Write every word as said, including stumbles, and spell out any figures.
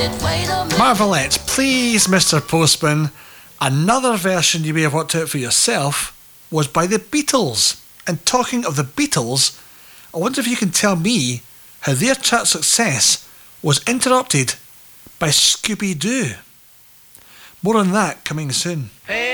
Marvelettes, please, Mister Postman. Another version you may have worked out for yourself was by the Beatles. And talking of the Beatles, I wonder if you can tell me how their chart success was interrupted by Scooby-Doo. More on that coming soon. Hey.